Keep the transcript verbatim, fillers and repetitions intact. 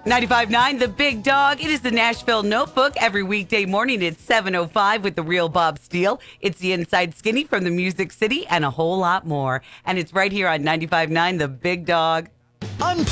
ninety-five point nine The Big Dog. It is the Nashville Notebook every weekday morning at seven oh five with the real Bob Steele. It's the Inside Skinny from the Music City and a whole lot more. And it's right here on ninety-five point nine The Big Dog.